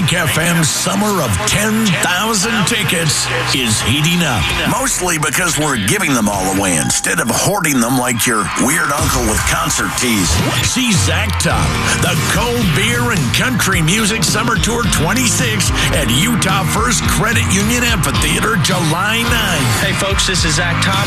Lake FM's summer of 10,000 tickets is heating up. Mostly because we're giving them all away instead of hoarding them like your weird uncle with concert teas. See Zach Top, the Cold Beer and Country Music Summer Tour 26 at Utah First Credit Union Amphitheater, July 9th. Hey folks, this is Zach Top.